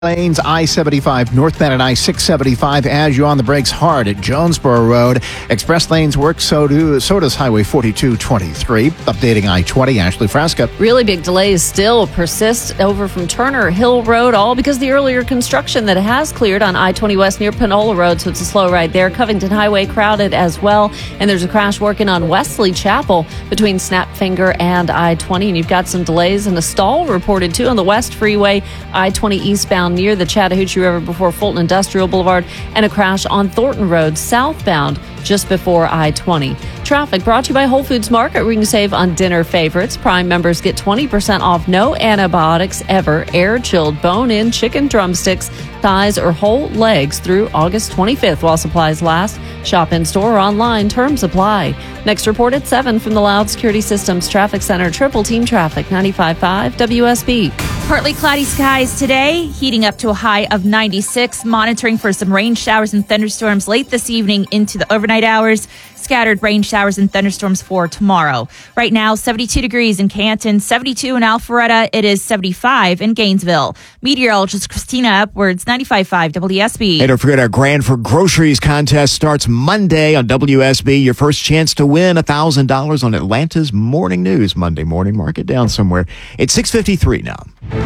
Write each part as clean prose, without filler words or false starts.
Lanes, I-75 northbound and I-675 as you on the brakes hard at Jonesboro Road. Express lanes work, so does Highway 4223. Updating I-20, Ashley Frasca. Really big delays still persist over from Turner Hill Road, all because the earlier construction that has cleared on I-20 West near Panola Road, so it's a slow ride there. Covington Highway crowded as well, and there's a crash working on Wesley Chapel between Snapfinger and I-20, and you've got some delays and a stall reported too on the West Freeway, I-20 eastbound near the Chattahoochee River before Fulton Industrial Boulevard, and a crash on Thornton Road southbound just before I-20. Traffic brought to you by Whole Foods Market, where you can save on dinner favorites. Prime members get 20% off no antibiotics ever, air-chilled bone-in chicken drumsticks, thighs, or whole legs through August 25th while supplies last. Shop in-store or online. Terms apply. Next report at 7 from the Loud Security Systems Traffic Center. Triple Team Traffic, 95.5 WSB. Partly cloudy skies today, heating up to a high of 96, monitoring for some rain showers and thunderstorms late this evening into the overnight hours. Scattered rain showers and thunderstorms for tomorrow. Right now, 72 degrees in Canton, 72 in Alpharetta. It is 75 in Gainesville. Meteorologist Christina Upwards, 95.5 WSB. Hey, don't forget our Grand for Groceries contest starts Monday on WSB. Your first chance to win $1,000 on Atlanta's Morning News. Monday morning, mark it down somewhere. It's 6:53 now.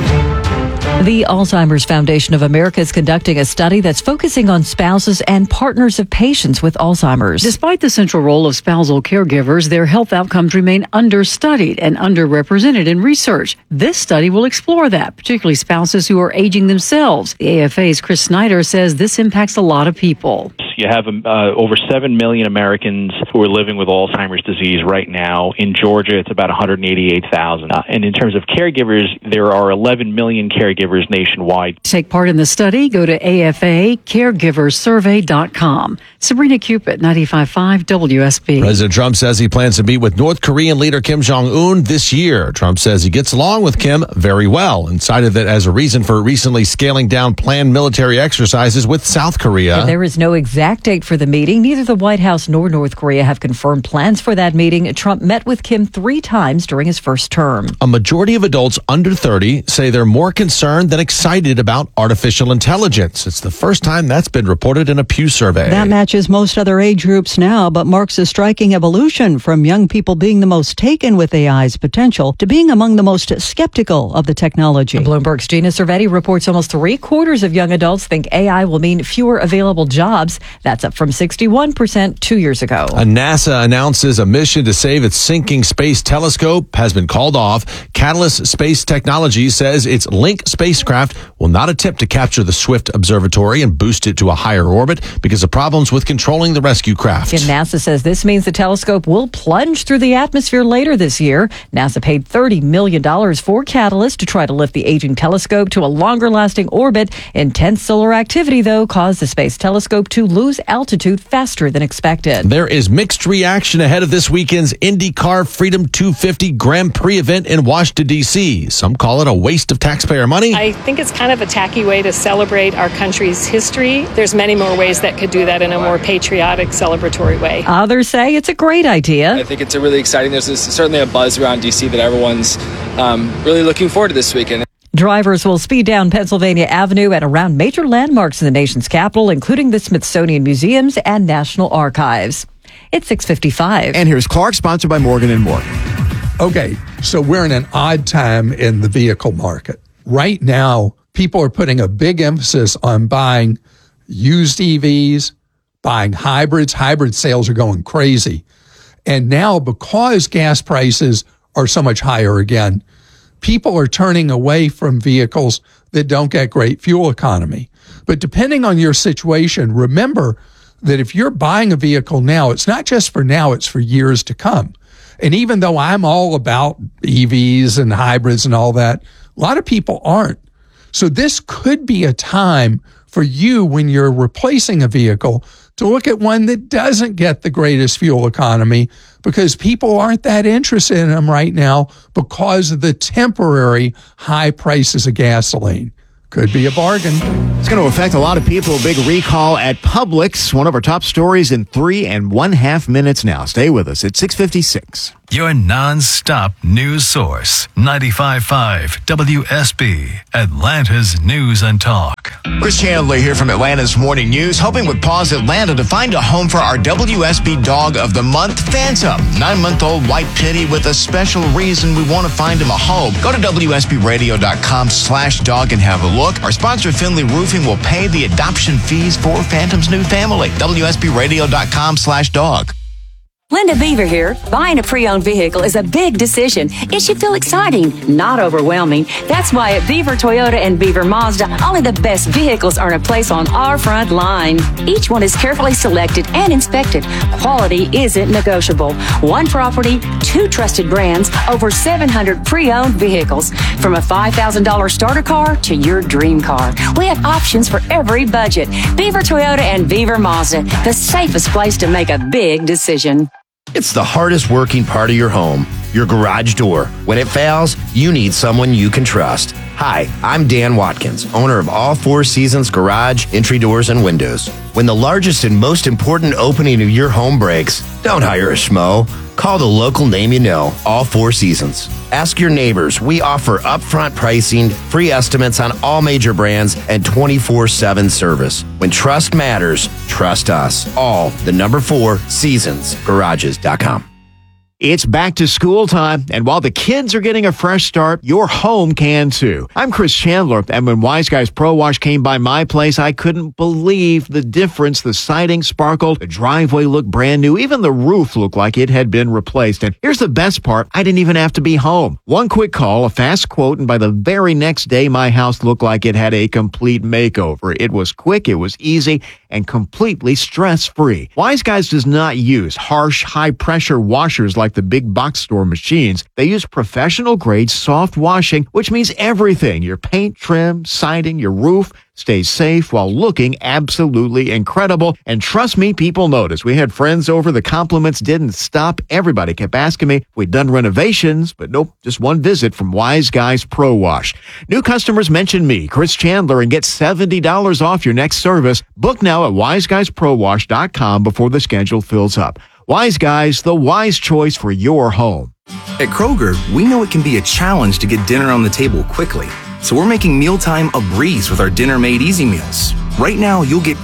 The Alzheimer's Foundation of America is conducting a study that's focusing on spouses and partners of patients with Alzheimer's. Despite the central role of spousal caregivers, their health outcomes remain understudied and underrepresented in research. This study will explore that, particularly spouses who are aging themselves. The AFA's Chris Snyder says this impacts a lot of people. You have over 7 million Americans who are living with Alzheimer's disease right now. In Georgia, it's about 188,000. And in terms of caregivers, there are 11 million caregivers nationwide. To take part in the study, go to afacaregiversurvey.com. Sabrina Cupid, 95.5 WSB. President Trump says he plans to meet with North Korean leader Kim Jong-un this year. Trump says he gets along with Kim very well and cited that as a reason for recently scaling down planned military exercises with South Korea. There is no exact date for the meeting. Neither the White House nor North Korea have confirmed plans for that meeting. Trump met with Kim 3 times during his first term. A majority of adults under 30 say they're more concerned than excited about artificial intelligence. It's the first time that's been reported in a Pew survey. That matches most other age groups now, but marks a striking evolution from young people being the most taken with AI's potential to being among the most skeptical of the technology. Bloomberg's Gina Cervetti reports almost 3/4 of young adults think AI will mean fewer available jobs. That's up from 61% 2 years ago. NASA announces a mission to save its sinking space telescope has been called off. Catalyst Space Technology says its Link spacecraft will not attempt to capture the Swift Observatory and boost it to a higher orbit because of problems with controlling the rescue craft. And NASA says this means the telescope will plunge through the atmosphere later this year. NASA paid $30 million for Catalyst to try to lift the aging telescope to a longer-lasting orbit. Intense solar activity, though, caused the space telescope to lose altitude faster than expected. There is mixed reaction ahead of this weekend's IndyCar Freedom 250 Grand Prix event in Washington, D.C. Some call it a waste of taxpayer money. I think it's kind of a tacky way to celebrate our country's history. There's many more ways that could do that in a more patriotic, celebratory way. Others say it's a great idea. I think it's a really exciting. There's certainly a buzz around D.C. that everyone's really looking forward to this weekend. Drivers will speed down Pennsylvania Avenue and around major landmarks in the nation's capital, including the Smithsonian Museums and National Archives. It's 6:55. And here's Clark, sponsored by Morgan & Morgan. Okay, so we're in an odd time in the vehicle market. Right now, people are putting a big emphasis on buying used EVs, buying hybrids. Hybrid sales are going crazy. And now, because gas prices are so much higher again, people are turning away from vehicles that don't get great fuel economy. But depending on your situation, remember that if you're buying a vehicle now, it's not just for now, it's for years to come. And even though I'm all about EVs and hybrids and all that, a lot of people aren't. So this could be a time for you when you're replacing a vehicle to look at one that doesn't get the greatest fuel economy because people aren't that interested in them right now because of the temporary high prices of gasoline. Could be a bargain. It's going to affect a lot of people. A big recall at Publix. One of our top stories in 3.5 minutes now. Stay with us at 6:56. your non-stop news source. 95.5 WSB, Atlanta's News and Talk. Chris Chandler here from Atlanta's Morning News, helping with Paws Atlanta to find a home for our WSB Dog of the Month, Phantom. 9-month-old white pitty with a special reason we want to find him a home. Go to WSBRadio.com/dog and have a look. Our sponsor, Finley Roofing, will pay the adoption fees for Phantom's new family. WSBRadio.com/dog. Linda Beaver here. Buying a pre-owned vehicle is a big decision. It should feel exciting, not overwhelming. That's why at Beaver Toyota and Beaver Mazda, only the best vehicles earn a place on our front line. Each one is carefully selected and inspected. Quality isn't negotiable. One property, 2 trusted brands, over 700 pre-owned vehicles. From a $5,000 starter car to your dream car. We have options for every budget. Beaver Toyota and Beaver Mazda, the safest place to make a big decision. It's the hardest working part of your home, your garage door. When it fails, you need someone you can trust. Hi, I'm Dan Watkins, owner of All Four Seasons Garage, Entry Doors, and Windows. When the largest and most important opening of your home breaks, don't hire a schmo. Call the local name you know, All Four Seasons. Ask your neighbors. We offer upfront pricing, free estimates on all major brands, and 24/7 service. When trust matters, trust us. All the number 4 seasonsgarages.com. It's back to school time, and while the kids are getting a fresh start, your home can too. I'm Chris Chandler, and when Wise Guys Pro Wash came by my place, I couldn't believe the difference. The siding sparkled, the driveway looked brand new, even the roof looked like it had been replaced. And here's the best part, I didn't even have to be home. One quick call, a fast quote, and by the very next day, my house looked like it had a complete makeover. It was quick, it was easy, and completely stress-free. Wise Guys does not use harsh, high-pressure washers like the big box store machines. They use professional-grade soft washing, which means everything. Your paint, trim, siding, your roof stays safe while looking absolutely incredible. And trust me, people notice. We had friends over. The compliments didn't stop. Everybody kept asking me if we'd done renovations, but nope, just one visit from Wise Guys Pro Wash. New customers mention me, Chris Chandler, and get $70 off your next service. Book now at wiseguysprowash.com before the schedule fills up. Wise Guys, the wise choice for your home. At Kroger, we know it can be a challenge to get dinner on the table quickly. So we're making mealtime a breeze with our Dinner Made Easy meals. Right now, you'll get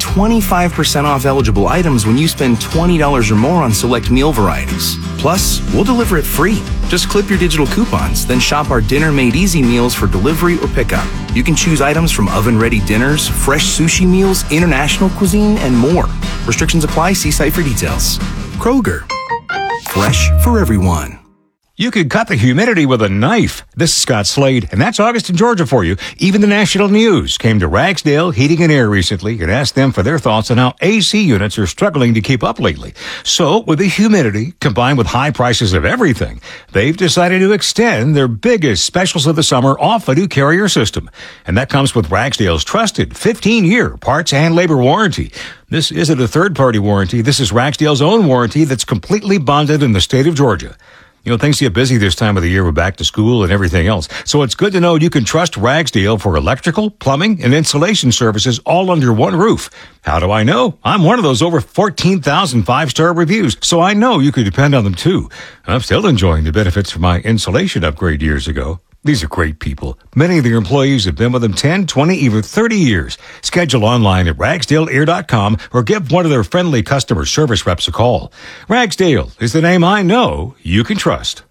25% off eligible items when you spend $20 or more on select meal varieties. Plus, we'll deliver it free. Just clip your digital coupons, then shop our Dinner Made Easy meals for delivery or pickup. You can choose items from oven-ready dinners, fresh sushi meals, international cuisine, and more. Restrictions apply. See site for details. Kroger. Fresh for everyone. You could cut the humidity with a knife. This is Scott Slade, and that's August in Georgia for you. Even the national news came to Ragsdale Heating and Air recently and asked them for their thoughts on how AC units are struggling to keep up lately. So, with the humidity combined with high prices of everything, they've decided to extend their biggest specials of the summer off a new Carrier system. And that comes with Ragsdale's trusted 15-year parts and labor warranty. This isn't a third-party warranty. This is Ragsdale's own warranty that's completely bonded in the state of Georgia. You know, things get busy this time of the year with back to school and everything else. So it's good to know you can trust Ragsdale for electrical, plumbing, and insulation services all under one roof. How do I know? I'm one of those over 14,000 5-star reviews, so I know you can depend on them too. I'm still enjoying the benefits from my insulation upgrade years ago. These are great people. Many of their employees have been with them 10, 20, even 30 years. Schedule online at ragsdaleair.com or give one of their friendly customer service reps a call. Ragsdale is the name I know you can trust.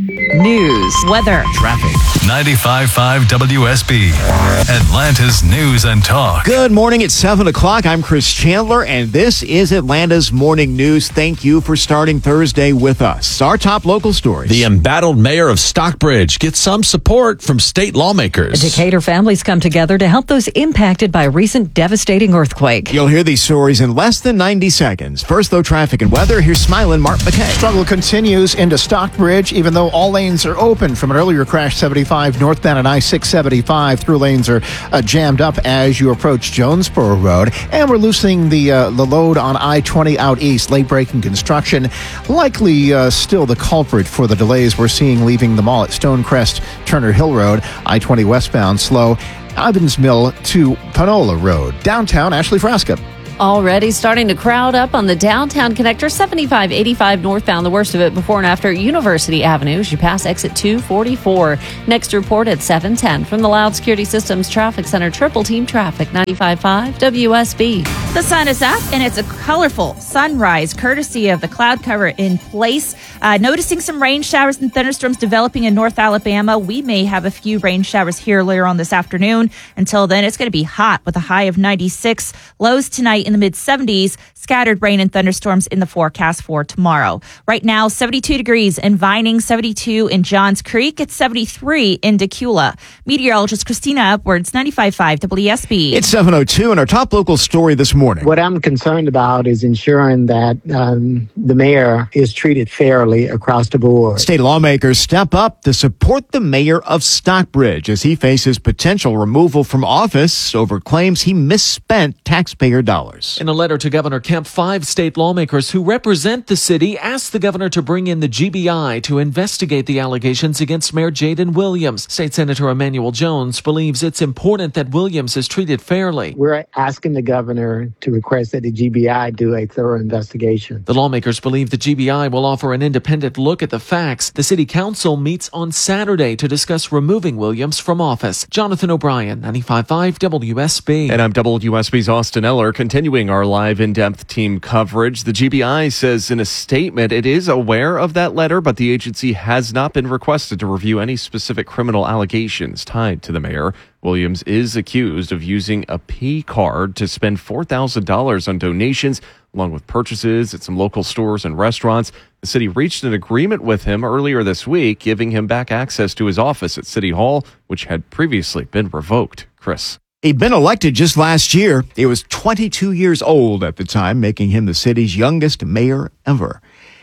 News, weather, traffic. 95.5 WSB, Atlanta's News and Talk. Good morning. It's 7 o'clock. I'm Chris Chandler, and this is Atlanta's Morning News. Thank you for starting Thursday with us. Our top local stories. The embattled mayor of Stockbridge gets some support from state lawmakers. Decatur families come together to help those impacted by a recent devastating earthquake. You'll hear these stories in less than 90 seconds. First, though, traffic and weather. Here's smiling Mark McKay. Struggle continues into Stockbridge, even though all lanes are open from an earlier crash. 75 northbound and I-675 through lanes are jammed up as you approach Jonesboro Road, and we're loosening the load on I-20 out east. Late breaking construction, likely still the culprit for the delays we're seeing leaving the mall at Stonecrest Turner Hill Road. I-20 westbound slow, Ivan's Mill to Panola Road. Downtown, Ashley Frasca. Already starting to crowd up on the downtown connector, 7585 northbound, the worst of it before and after University Avenue as you pass exit 244. Next report at 7:10 from the Loud Security Systems Traffic Center. Triple Team Traffic, 95.5 WSB. The sun is up, and it's a colorful sunrise courtesy of the cloud cover in place. Noticing some rain showers and thunderstorms developing in North Alabama. We may have a few rain showers here later on this afternoon. Until then, it's going to be hot with a high of 96. Lows tonight in the mid-70s. Scattered rain and thunderstorms in the forecast for tomorrow. Right now, 72 degrees in Vining, 72 in Johns Creek. It's 73 in Decula. Meteorologist Christina Upwards, 95.5 WSB. It's 7:02 and our top local story this morning. What I'm concerned about is ensuring that the mayor is treated fairly across the board. State lawmakers step up to support the mayor of Stockbridge as he faces potential removal from office over claims he misspent taxpayer dollars. In a letter to Governor Kemp, 5 state lawmakers who represent the city asked the governor to bring in the GBI to investigate the allegations against Mayor Jaden Williams. State Senator Emanuel Jones believes it's important that Williams is treated fairly. We're asking the governor to request that the GBI do a thorough investigation. The lawmakers believe the GBI will offer an independent look at the facts. The city council meets on Saturday to discuss removing Williams from office. Jonathan O'Brien, 95.5 WSB. And I'm WSB's Austin Eller, continuing our live in-depth team coverage. The GBI says in a statement it is aware of that letter, but the agency has not been requested to review any specific criminal allegations tied to the mayor. Williams is accused of using a P card to spend $4,000 on donations, along with purchases at some local stores and restaurants. The city reached an agreement with him earlier this week, giving him back access to his office at City Hall, which had previously been revoked. Chris. He'd been elected just last year. He was 22 years old at the time, making him the city's youngest mayor ever.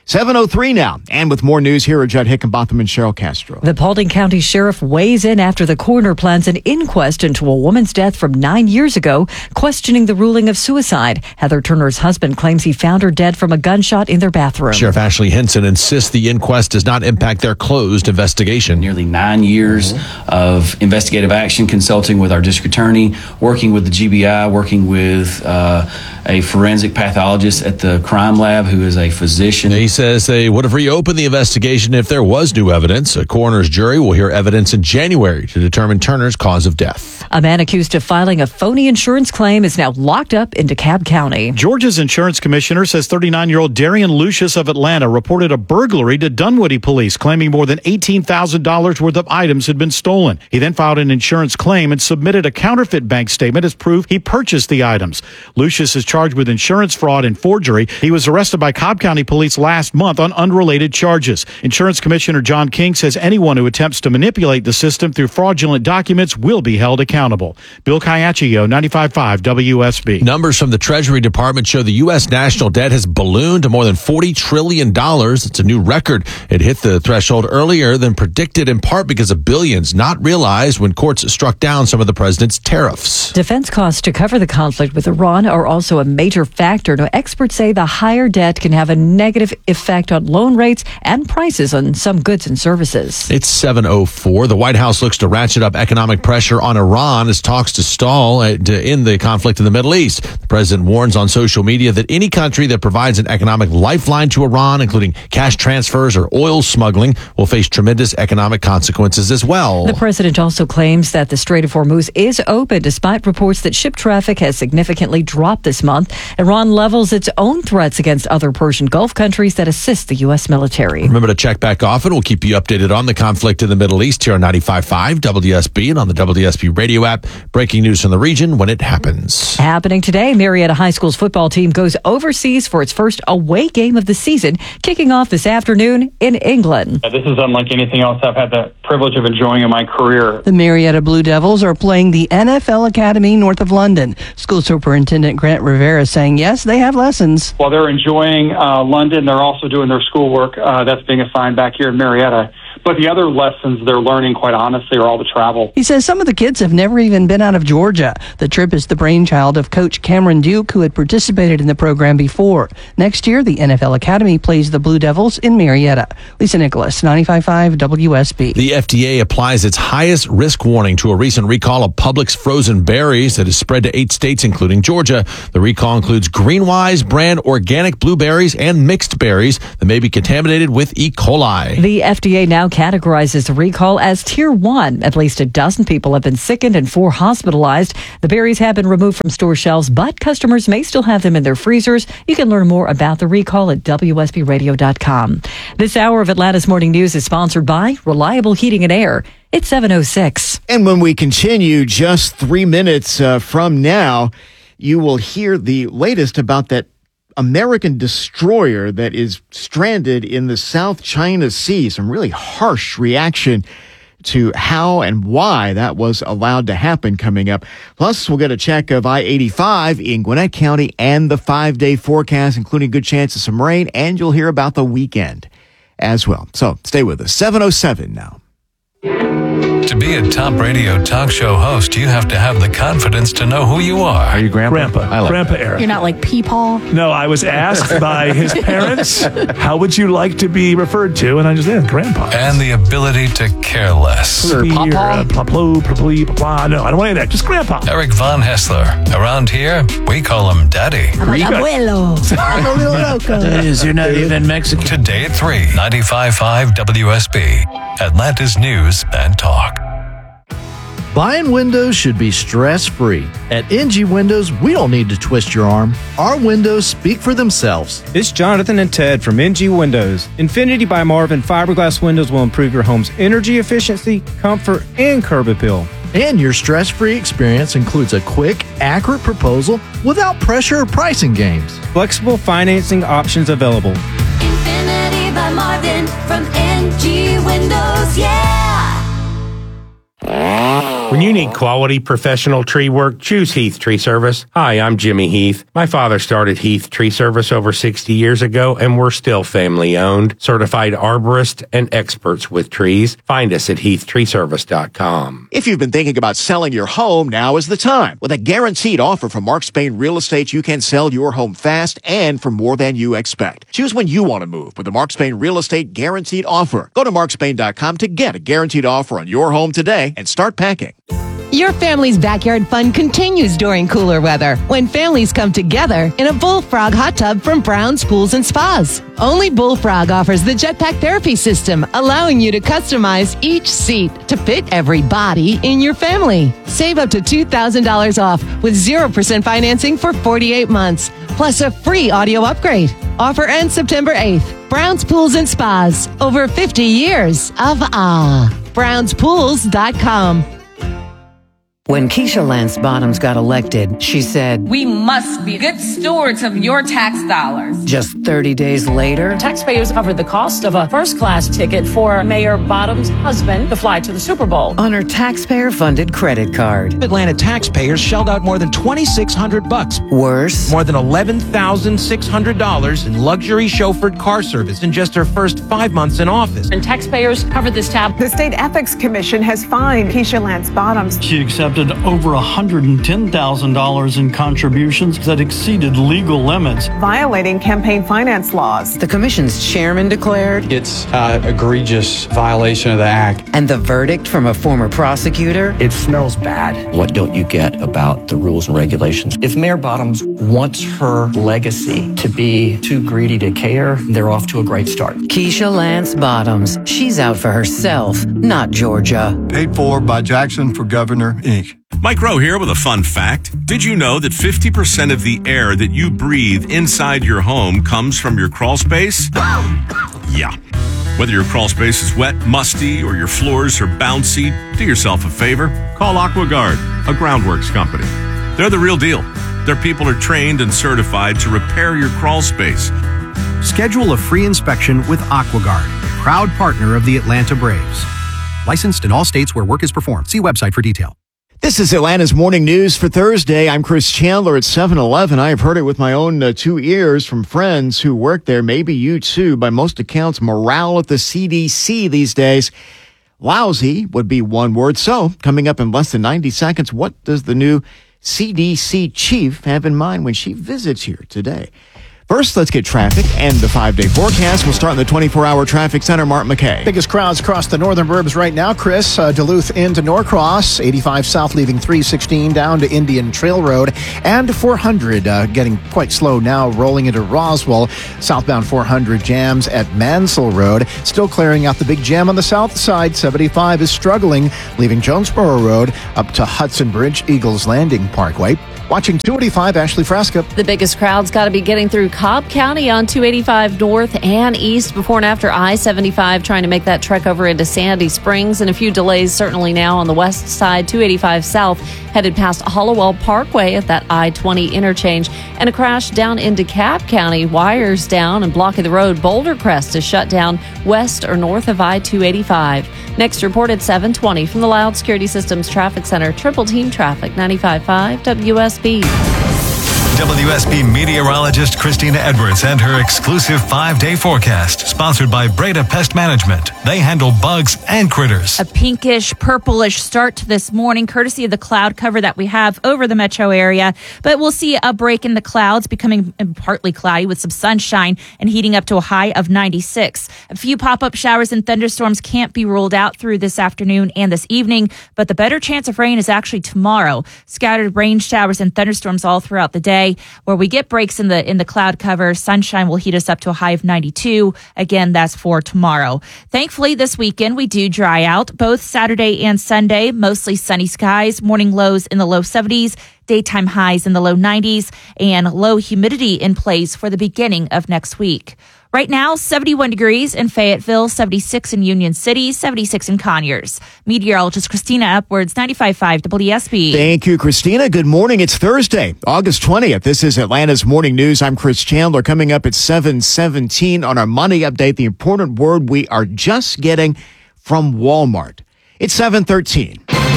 7:03 now. And with more news, here are Judd Hickenbotham and Cheryl Castro. The Paulding County Sheriff weighs in after the coroner plans an inquest into a woman's death from 9 years ago, questioning the ruling of suicide. Heather Turner's husband claims he found her dead from a gunshot in their bathroom. Sheriff Ashley Henson insists the inquest does not impact their closed investigation. Nearly 9 years of investigative action, consulting with our district attorney, working with the GBI, working with a forensic pathologist at the crime lab who is a physician. He says they would have reopened the investigation if there was new evidence. A coroner's jury will hear evidence in January to determine Turner's cause of death. A man accused of filing a phony insurance claim is now locked up in DeKalb County. Georgia's insurance commissioner says 39-year-old Darian Lucius of Atlanta reported a burglary to Dunwoody police, claiming more than $18,000 worth of items had been stolen. He then filed an insurance claim and submitted a counterfeit bank statement as proof he purchased the items. Lucius is charged with insurance fraud and forgery. He was arrested by Cobb County Police last month on unrelated charges. Insurance Commissioner John King says anyone who attempts to manipulate the system through fraudulent documents will be held accountable. Bill Caiaccio, 95.5 WSB. Numbers from the Treasury Department show the U.S. national debt has ballooned to more than $40 trillion. It's a new record. It hit the threshold earlier than predicted, in part because of billions not realized when courts struck down some of the president's tariffs. Defense costs to cover the conflict with Iran are also a major factor. Now, experts say the higher debt can have a negative effect on loan rates and prices on some goods and services. It's 7:04. The White House looks to ratchet up economic pressure on Iran as talks to stall to end the conflict in the Middle East. The president warns on social media that any country that provides an economic lifeline to Iran, including cash transfers or oil smuggling, will face tremendous economic consequences as well. The president also claims that the Strait of Hormuz is open despite reports that ship traffic has significantly dropped this month. Iran levels its own threats against other Persian Gulf countries that assist the U.S. military. Remember to check back often. We'll keep you updated on the conflict in the Middle East here on 95.5 WSB and on the WSB radio app. Breaking news from the region when it happens. Happening today, Marietta High School's football team goes overseas for its first away game of the season, kicking off this afternoon in England. This is unlike anything else I've had the privilege of enjoying in my career. The Marietta Blue Devils are playing the NFL Academy north of London. School Superintendent Grant Rivera saying, yes, they have lessons. While they're enjoying London, they're also doing their schoolwork that's being assigned back here in Marietta. But the other lessons they're learning, quite honestly, are all the travel. He says some of the kids have never even been out of Georgia. The trip is the brainchild of Coach Cameron Duke, who had participated in the program before. Next year, the NFL Academy plays the Blue Devils in Marietta. Lisa Nicholas, 95.5 WSB. The FDA applies its highest risk warning to a recent recall of Publix frozen berries that has spread to 8 states, including Georgia. The recall includes Greenwise brand organic blueberries and mixed berries that may be contaminated with E. coli. The FDA now categorizes the recall as Tier 1. At least a dozen people have been sickened and 4 hospitalized. The berries have been removed from store shelves, but customers may still have them in their freezers. You can learn more about the recall at WSBRadio.com. This hour of Atlanta's Morning News is sponsored by Reliable Heating and Air. It's 7:06. And when we continue just 3 minutes from now, you will hear the latest about that American destroyer that is stranded in the South China Sea. Some really harsh reaction to how and why that was allowed to happen coming up. Plus, we'll get a check of I-85 in Gwinnett County and the 5-day forecast, including good chance of some rain, and you'll hear about the weekend as well. So stay with us. 7:07 now. To be a top radio talk show host, you have to have the confidence to know who you are. Are you Grandpa? I like Grandpa Eric. You're not like Peepaw? No, I was asked by his parents, how would you like to be referred to? And I just said, Grandpa. And the ability to care less. No, I don't want any of that. Just Grandpa. Eric Von Hessler. Around here, we call him Daddy. Abuelo. You're not even Mexican. Today at 3, 95.5 WSB. Atlanta's News and Talk. Buying windows should be stress-free. At NG Windows, we don't need to twist your arm. Our windows speak for themselves. It's Jonathan and Ted from NG Windows. Infinity by Marvin fiberglass windows will improve your home's energy efficiency, comfort, and curb appeal. And your stress-free experience includes a quick, accurate proposal without pressure or pricing games. Flexible financing options available. Infinity by Marvin from NG Windows, yeah! When you need quality professional tree work, choose Heath Tree Service. Hi, I'm Jimmy Heath. My father started Heath Tree Service over 60 years ago, and we're still family owned, certified arborists and experts with trees. Find us at heathtreeservice.com. If you've been thinking about selling your home, now is the time. With a guaranteed offer from Mark Spain Real Estate, you can sell your home fast and for more than you expect. Choose when you want to move with the Mark Spain Real Estate Guaranteed Offer. Go to markspain.com to get a guaranteed offer on your home today and start packing. Your family's backyard fun continues during cooler weather when families come together in a Bullfrog hot tub from Brown's Pools and Spas. Only Bullfrog offers the Jetpack Therapy System, allowing you to customize each seat to fit every body in your family. Save up to $2,000 off with 0% financing for 48 months, plus a free audio upgrade. Offer ends September 8th. Brown's Pools and Spas, over 50 years of awe. BrownsPools.com. When Keisha Lance Bottoms got elected, she said, "We must be good stewards of your tax dollars." Just 30 days later, taxpayers covered the cost of a first-class ticket for Mayor Bottoms' husband to fly to the Super Bowl on her taxpayer-funded credit card. Atlanta taxpayers shelled out more than $2,600. Worse, more than $11,600 in luxury chauffeured car service in just her first 5 months in office. And taxpayers covered this tab. The State Ethics Commission has fined Keisha Lance Bottoms. She accepted over $110,000 in contributions that exceeded legal limits, violating campaign finance laws. The commission's chairman declared it's an egregious violation of the act. And the verdict from a former prosecutor? It smells bad. What don't you get about the rules and regulations? If Mayor Bottoms wants her legacy to be too greedy to care, they're off to a great start. Keisha Lance Bottoms. She's out for herself, not Georgia. Paid for by Jackson for Governor, Inc. Mike Rowe here with a fun fact. Did you know that 50% of the air that you breathe inside your home comes from your crawl space? Yeah. Whether your crawl space is wet, musty, or your floors are bouncy, do yourself a favor. Call AquaGuard, a groundworks company. They're the real deal. Their people are trained and certified to repair your crawl space. Schedule a free inspection with AquaGuard, proud partner of the Atlanta Braves. Licensed in all states where work is performed. See website for detail. This is Atlanta's Morning News for Thursday. I'm Chris Chandler at 7-Eleven. I have heard it with my own 2 ears from friends who work there. Maybe you too. By most accounts, morale at the CDC these days, lousy would be one word. So, coming up in less than 90 seconds, what does the new CDC chief have in mind when she visits here today? First, let's get traffic and the 5-day forecast. We'll start in the 24-hour traffic center. Mark McKay. Biggest crowds across the northern burbs right now, Chris. Duluth into Norcross, 85 south leaving 316 down to Indian Trail Road, and 400 getting quite slow now, rolling into Roswell. Southbound 400 jams at Mansell Road. Still clearing out the big jam on the south side. 75 is struggling, leaving Jonesboro Road up to Hudson Bridge, Eagles Landing Parkway. Watching 285, Ashley Frasca. The biggest crowd's got to be getting through Cobb County on 285 north and east before and after I-75, trying to make that trek over into Sandy Springs, and a few delays certainly now on the west side, 285 south, headed past Hollowell Parkway at that I-20 interchange, and a crash down into Cobb County, wires down and blocking the road. Boulder Crest is shut down west or north of I-285. Next report at 7:20 from the Loud Security Systems Traffic Center. Triple Team Traffic, 95.5 WSB. WSB meteorologist Christina Edwards and her exclusive 5-day forecast, sponsored by Breda Pest Management. They handle bugs and critters. A pinkish, purplish start to this morning, courtesy of the cloud cover that we have over the metro area. But we'll see a break in the clouds, becoming partly cloudy with some sunshine and heating up to a high of 96. A few pop-up showers and thunderstorms can't be ruled out through this afternoon and this evening, but the better chance of rain is actually tomorrow. Scattered rain showers and thunderstorms all throughout the day. Where we get breaks in the cloud cover, sunshine will heat us up to a high of 92. Again, that's for tomorrow. Thankfully, this weekend we do dry out. Both Saturday and Sunday, mostly sunny skies, morning lows in the low 70s, daytime highs in the low 90s, and low humidity in place for the beginning of next week. Right now, 71 degrees in Fayetteville, 76 in Union City, 76 in Conyers. Meteorologist Christina Edwards, 95.5 WSB. Thank you, Christina. Good morning. It's Thursday, August 20th. This is Atlanta's Morning News. I'm Chris Chandler. Coming up at 7:17 on our Money Update, the important word we are just getting from Walmart. It's 7:13.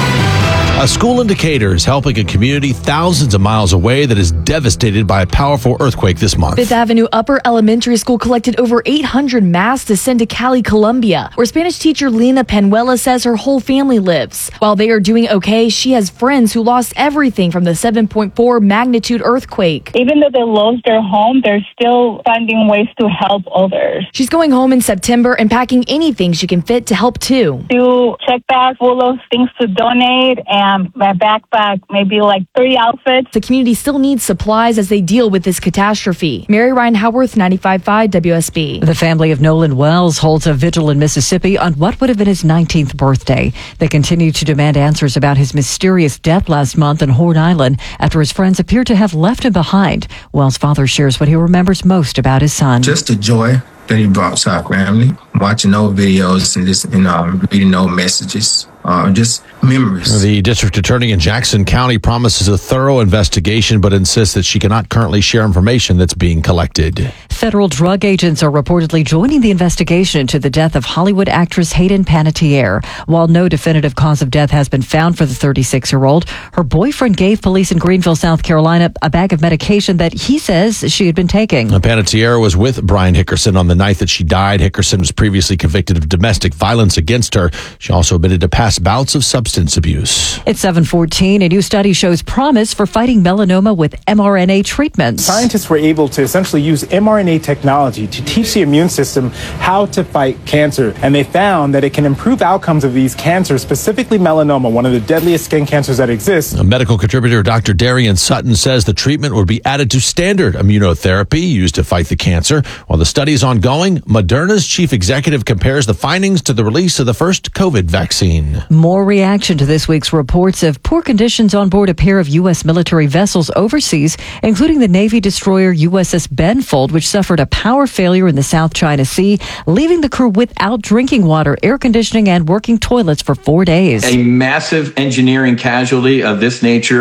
A school indicator is helping a community thousands of miles away that is devastated by a powerful earthquake this month. Fifth Avenue Upper Elementary School collected over 800 masks to send to Cali, Colombia, where Spanish teacher Lena Penuela says her whole family lives. While they are doing okay, she has friends who lost everything from the 7.4 magnitude earthquake. Even though they lost their home, they're still finding ways to help others. She's going home in September and packing anything she can fit to help too. 2 check bags full of things to donate, and my backpack, maybe like 3 outfits. The community still needs supplies as they deal with this catastrophe. Mary Ryan Howarth, 95.5 WSB. The family of Nolan Wells holds a vigil in Mississippi on what would have been his 19th birthday. They continue to demand answers about his mysterious death last month on Horn Island after his friends appear to have left him behind. Wells' father shares what he remembers most about his son. Just the joy that he brought to our family, watching old videos and just reading old messages. Just memories. The district attorney in Jackson County promises a thorough investigation, but insists that she cannot currently share information that's being collected. Federal drug agents are reportedly joining the investigation into the death of Hollywood actress Hayden Panettiere. While no definitive cause of death has been found for the 36-year-old, her boyfriend gave police in Greenville, South Carolina, a bag of medication that he says she had been taking. Panettiere was with Brian Hickerson on the night that she died. Hickerson was previously convicted of domestic violence against her. She also admitted to past bouts of substance abuse. It's 7:14. A new study shows promise for fighting melanoma with mRNA treatments. Scientists were able to essentially use mRNA technology to teach the immune system how to fight cancer. And they found that it can improve outcomes of these cancers, specifically melanoma, one of the deadliest skin cancers that exists. A medical contributor, Dr. Darian Sutton, says the treatment would be added to standard immunotherapy used to fight the cancer. While the study is ongoing, Moderna's chief executive compares the findings to the release of the first COVID vaccine. More reaction to this week's reports of poor conditions on board a pair of U.S. military vessels overseas, including the Navy destroyer USS Benfold, which suffered a power failure in the South China Sea, leaving the crew without drinking water, air conditioning, and working toilets for 4 days. A massive engineering casualty of this nature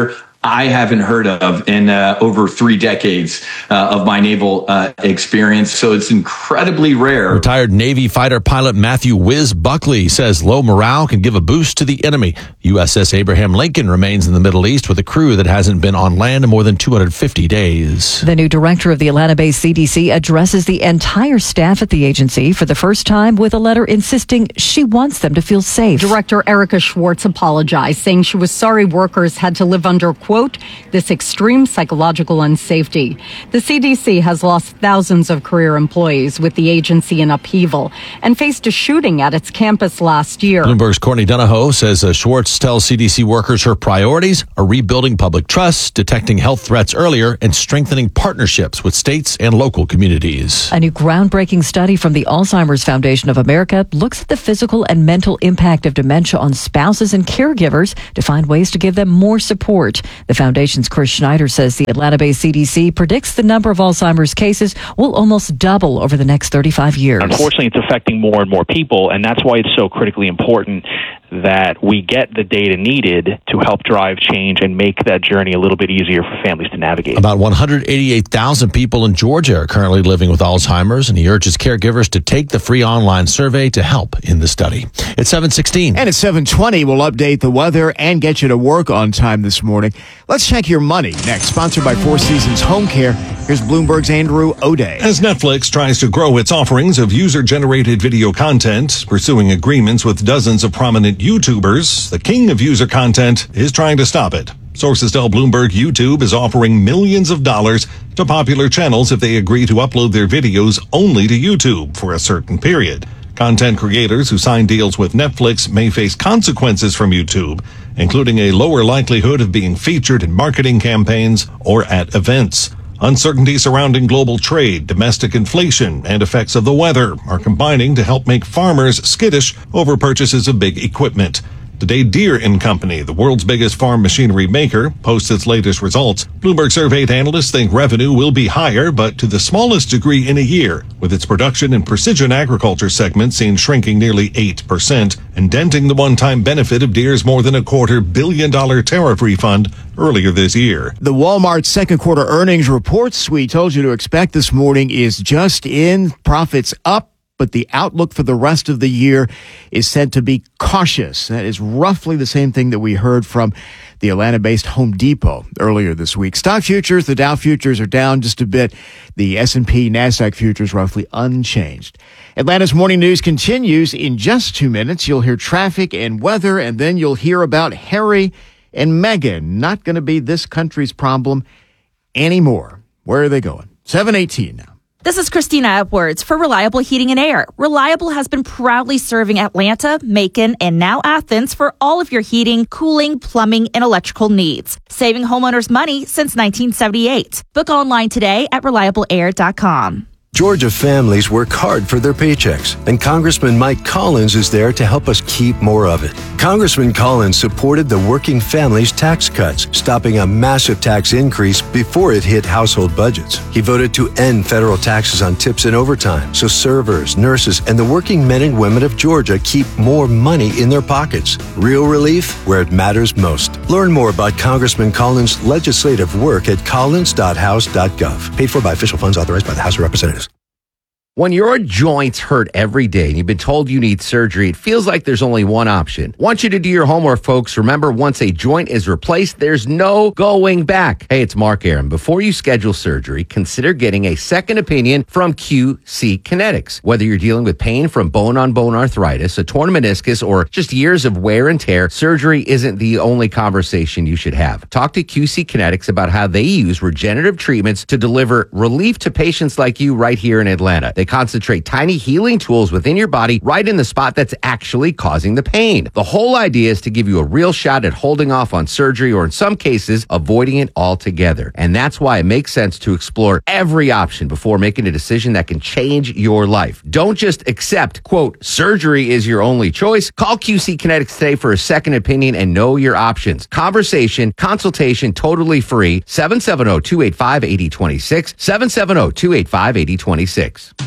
I haven't heard of in over 3 decades of my naval experience. So it's incredibly rare. Retired Navy fighter pilot Matthew Whiz Buckley says low morale can give a boost to the enemy. USS Abraham Lincoln remains in the Middle East with a crew that hasn't been on land in more than 250 days. The new director of the Atlanta-based CDC addresses the entire staff at the agency for the first time with a letter insisting she wants them to feel safe. Director Erica Schwartz apologized, saying she was sorry workers had to live under, quote, this extreme psychological unsafety. The CDC has lost thousands of career employees with the agency in upheaval and faced a shooting at its campus last year. Bloomberg's Courtney Donahoe says Schwartz tells CDC workers her priorities are rebuilding public trust, detecting health threats earlier, and strengthening partnerships with states and local communities. A new groundbreaking study from the Alzheimer's Foundation of America looks at the physical and mental impact of dementia on spouses and caregivers to find ways to give them more support. The foundation's Chris Schneider says the Atlanta-based CDC predicts the number of Alzheimer's cases will almost double over the next 35 years. Unfortunately, it's affecting more and more people, and that's why it's so critically important that we get the data needed to help drive change and make that journey a little bit easier for families to navigate. About 188,000 people in Georgia are currently living with Alzheimer's, and he urges caregivers to take the free online survey to help in the study. It's 7:16. And at 7:20, we'll update the weather and get you to work on time this morning. Let's check your money next. Sponsored by Four Seasons Home Care. Here's Bloomberg's Andrew O'Day. As Netflix tries to grow its offerings of user-generated video content, pursuing agreements with dozens of prominent YouTubers, the king of user content is trying to stop it. Sources tell Bloomberg YouTube is offering millions of dollars to popular channels if they agree to upload their videos only to YouTube for a certain period. Content creators who sign deals with Netflix may face consequences from YouTube, including a lower likelihood of being featured in marketing campaigns or at events. Uncertainty surrounding global trade, domestic inflation, and effects of the weather are combining to help make farmers skittish over purchases of big equipment. Today, Deere & Company, the world's biggest farm machinery maker, posts its latest results. Bloomberg surveyed analysts think revenue will be higher, but to the smallest degree in a year, with its production and precision agriculture segment seen shrinking nearly 8% and denting the one-time benefit of Deere's more than $250 million tariff refund earlier this year. The Walmart second quarter earnings reports we told you to expect this morning is just in. Profits up, but the outlook for the rest of the year is said to be cautious. That is roughly the same thing that we heard from the Atlanta-based Home Depot earlier this week. Stock futures, the Dow futures are down just a bit. The S&P NASDAQ futures roughly unchanged. Atlanta's morning news continues. In just 2 minutes, you'll hear traffic and weather, and then you'll hear about Harry and Meghan. Not going to be this country's problem anymore. Where are they going? 7:18 now. This is Christina Edwards for Reliable Heating and Air. Reliable has been proudly serving Atlanta, Macon, and now Athens for all of your heating, cooling, plumbing, and electrical needs, saving homeowners money since 1978. Book online today at reliableair.com. Georgia families work hard for their paychecks, and Congressman Mike Collins is there to help us keep more of it. Congressman Collins supported the working families' tax cuts, stopping a massive tax increase before it hit household budgets. He voted to end federal taxes on tips and overtime, so servers, nurses, and the working men and women of Georgia keep more money in their pockets. Real relief where it matters most. Learn more about Congressman Collins' legislative work at collins.house.gov. Paid for by official funds authorized by the House of Representatives. When your joints hurt every day and you've been told you need surgery, it feels like there's only one option. Want you to do your homework, folks. Remember, once a joint is replaced, there's no going back. Hey, it's Mark Aaron. Before you schedule surgery, consider getting a second opinion from QC Kinetics. Whether you're dealing with pain from bone-on-bone arthritis, a torn meniscus, or just years of wear and tear, surgery isn't the only conversation you should have. Talk to QC Kinetics about how they use regenerative treatments to deliver relief to patients like you right here in Atlanta. They concentrate tiny healing tools within your body right in the spot that's actually causing the pain. The whole idea is to give you a real shot at holding off on surgery, or in some cases, avoiding it altogether. And that's why it makes sense to explore every option before making a decision that can change your life. Don't just accept, quote, surgery is your only choice. Call QC Kinetics today for a second opinion and know your options. Conversation, consultation, totally free. 770-285-8026. 770-285-8026.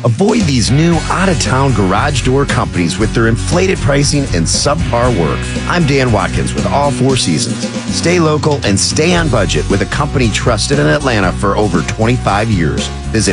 Avoid these new out-of-town garage door companies with their inflated pricing and subpar work. I'm Dan Watkins with All Four Seasons. Stay local and stay on budget with a company trusted in Atlanta for over 25 years. Visit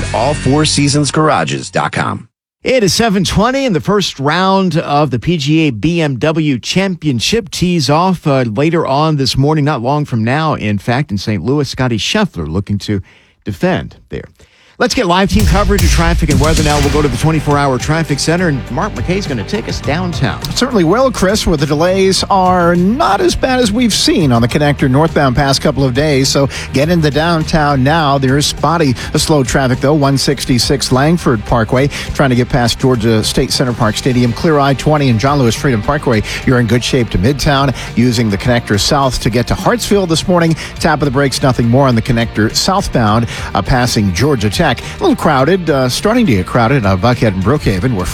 allfourseasonsgarages.com. It is 7:20, and the first round of the PGA BMW Championship tees off later on this morning, not long from now, in fact, in St. Louis. Scotty Scheffler looking to defend there. Let's get live team coverage of traffic and weather now. We'll go to the 24-hour traffic center, and Mark McKay is going to take us downtown. Certainly will, Chris, where the delays are not as bad as we've seen on the connector northbound past couple of days. So get into downtown now. There's spotty slow traffic, though. 166 Langford Parkway, trying to get past Georgia State Center Park Stadium. Clear I-20 and John Lewis Freedom Parkway. You're in good shape to Midtown. Using the connector south to get to Hartsfield this morning. Tap of the brakes, nothing more on the connector southbound, passing Georgia Tech. A little crowded, starting to get crowded on Buckhead and Brookhaven, where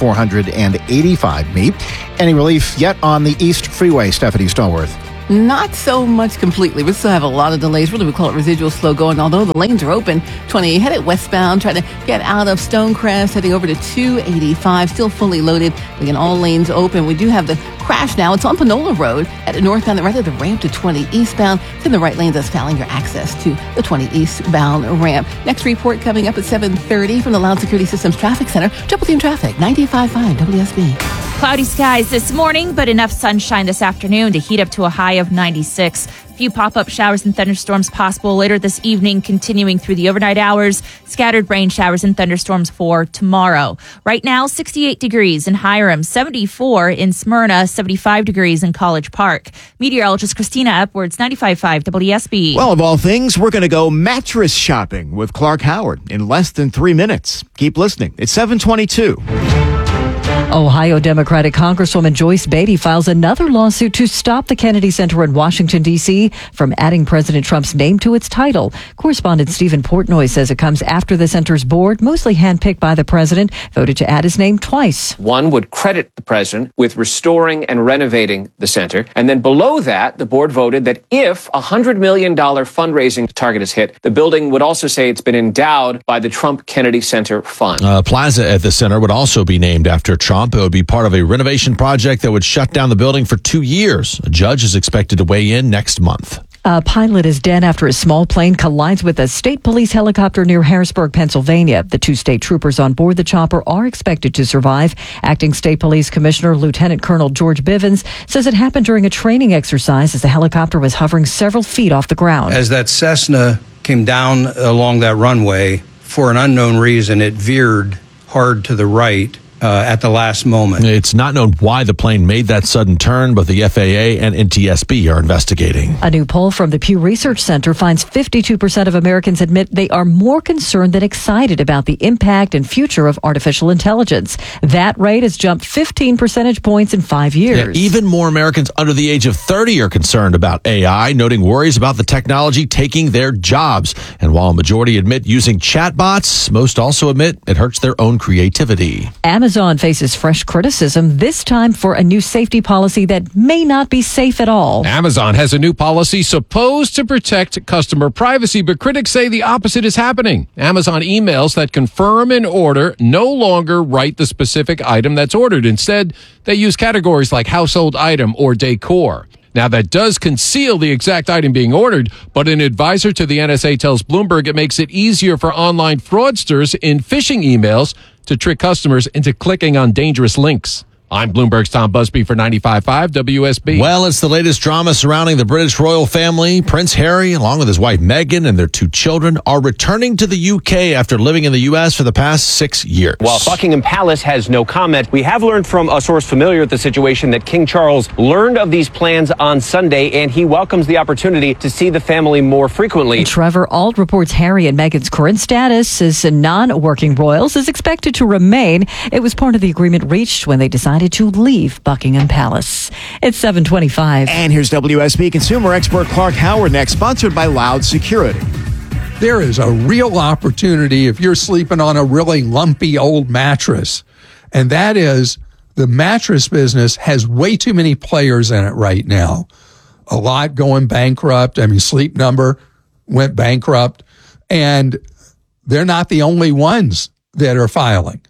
485 meet. Any relief yet on the East Freeway, Stephanie Stallworth? Not so much completely. We still have a lot of delays. Really, we call it residual slow going, although the lanes are open. 20 headed westbound, trying to get out of Stonecrest, heading over to 285, still fully loaded. Again, all lanes open. We do have the crash now. It's on Panola Road at northbound, right at the ramp to 20 eastbound. It's in the right lanes, that's fouling your access to the 20 eastbound ramp. Next report coming up at 7:30 from the Loud Security Systems Traffic Center. Triple Team Traffic, 95.5 WSB. Cloudy skies this morning, but enough sunshine this afternoon to heat up to a high of 96. A few pop-up showers and thunderstorms possible later this evening, continuing through the overnight hours. Scattered rain showers and thunderstorms for tomorrow. Right now, 68 degrees in Hiram, 74 in Smyrna, 75 degrees in College Park. Meteorologist Christina Upwards, 95.5 WSB. Well, of all things, we're going to go mattress shopping with Clark Howard in less than 3 minutes. Keep listening. It's 7:22. Ohio Democratic Congresswoman Joyce Beatty files another lawsuit to stop the Kennedy Center in Washington, D.C. from adding President Trump's name to its title. Correspondent Stephen Portnoy says it comes after the center's board, mostly handpicked by the president, voted to add his name twice. One would credit the president with restoring and renovating the center. And then below that, the board voted that if a $100 million fundraising target is hit, the building would also say it's been endowed by the Trump Kennedy Center Fund. Plaza at the center would also be named after Trump. It would be part of a renovation project that would shut down the building for 2 years. A judge is expected to weigh in next month. A pilot is dead after a small plane collides with a state police helicopter near Harrisburg, Pennsylvania. The 2 state troopers on board the chopper are expected to survive. Acting State Police Commissioner Lieutenant Colonel George Bivens says it happened during a training exercise as the helicopter was hovering several feet off the ground. As that Cessna came down along that runway, for an unknown reason, it veered hard to the right. At the last moment. It's not known why the plane made that sudden turn, but the FAA and NTSB are investigating. A new poll from the Pew Research Center finds 52% of Americans admit they are more concerned than excited about the impact and future of artificial intelligence. That rate has jumped 15 percentage points in 5 years. Yeah, even more Americans under the age of 30 are concerned about AI, noting worries about the technology taking their jobs. And while a majority admit using chatbots, most also admit it hurts their own creativity. Amazon faces fresh criticism, this time for a new safety policy that may not be safe at all. Amazon has a new policy supposed to protect customer privacy, but critics say the opposite is happening. Amazon emails that confirm an order no longer write the specific item that's ordered. Instead, they use categories like household item or decor. Now, that does conceal the exact item being ordered, but an advisor to the NSA tells Bloomberg it makes it easier for online fraudsters in phishing emails to trick customers into clicking on dangerous links. I'm Bloomberg's Tom Busby for 95.5 WSB. Well, it's the latest drama surrounding the British royal family. Prince Harry, along with his wife Meghan and their 2 children, are returning to the UK after living in the US for the past 6 years. While Buckingham Palace has no comment, we have learned from a source familiar with the situation that King Charles learned of these plans on Sunday, and he welcomes the opportunity to see the family more frequently. Trevor Ault reports Harry and Meghan's current status as non-working royals is expected to remain. It was part of the agreement reached when they decided to leave Buckingham Palace. It's 7:25. And here's WSB consumer expert Clark Howard next, sponsored by Loud Security. There is a real opportunity if you're sleeping on a really lumpy old mattress, and that is the mattress business has way too many players in it right now. A lot going bankrupt. I mean, Sleep Number went bankrupt, and they're not the only ones that are filing.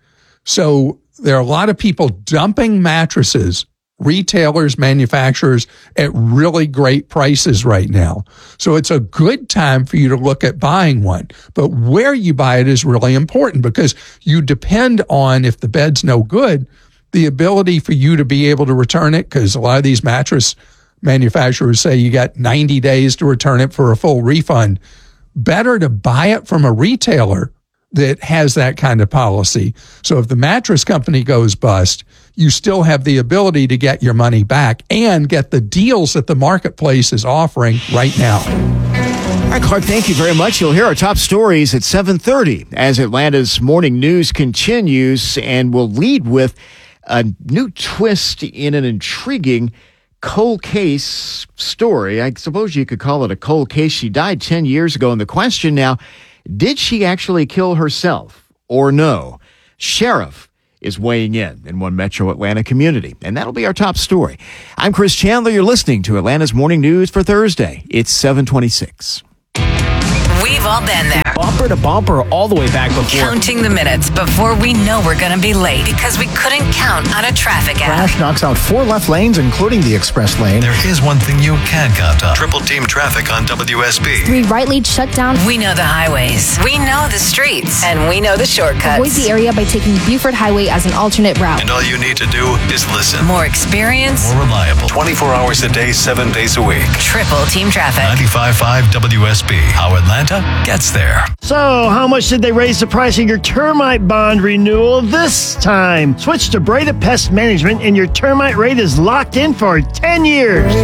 So there are a lot of people dumping mattresses, retailers, manufacturers, at really great prices right now. So it's a good time for you to look at buying one. But where you buy it is really important because you depend on, if the bed's no good, the ability for you to be able to return it, because a lot of these mattress manufacturers say you got 90 days to return it for a full refund. Better to buy it from a retailer that has that kind of policy. So if the mattress company goes bust, you still have the ability to get your money back and get the deals that the marketplace is offering right now. All right, Clark, thank you very much. You'll hear our top stories at 7:30 as Atlanta's morning news continues, and we'll lead with a new twist in an intriguing cold case story. I suppose you could call it a cold case. She died 10 years ago, and the question now, did she actually kill herself or no? Sheriff is weighing in one metro Atlanta community, and that'll be our top story. I'm Chris Chandler. You're listening to Atlanta's Morning News for Thursday. It's 7:26. We've all been there. Bumper to bumper all the way back before. Counting the minutes before we know we're going to be late because we couldn't count on a traffic app. Crash knocks out 4 left lanes, including the express lane. There is one thing you can count on. Triple team traffic on WSB. 3 right lanes shut down. We know the highways. We know the streets. And we know the shortcuts. Avoid the area by taking Buford Highway as an alternate route. And all you need to do is listen. More experience. More reliable. 24 hours a day, 7 days a week. Triple team traffic. 95.5 WSB. How Atlanta gets there. So, how much did they raise the price of your termite bond renewal this time? Switch to Breda Pest Management and your termite rate is locked in for 10 years.